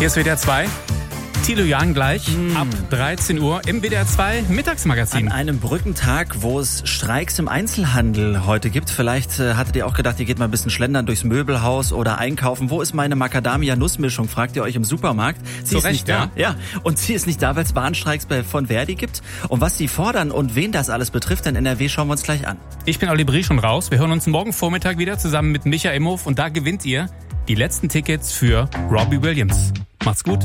Hier ist WDR 2. Thilo Jahn gleich ab 13 Uhr im WDR 2 Mittagsmagazin. An einem Brückentag, wo es Streiks im Einzelhandel heute gibt. Vielleicht hattet ihr auch gedacht, ihr geht mal ein bisschen schlendern durchs Möbelhaus oder einkaufen. Wo ist meine Macadamia-Nussmischung, fragt ihr euch im Supermarkt. Sie ist nicht da. Ja, und sie ist nicht da, weil es Bahnstreiks von Verdi gibt. Und was sie fordern und wen das alles betrifft in NRW, schauen wir uns gleich an. Ich bin Olli Brie schon raus. Wir hören uns morgen Vormittag wieder zusammen mit Micha Imhof. Und da gewinnt ihr die letzten Tickets für Robbie Williams. Macht's gut.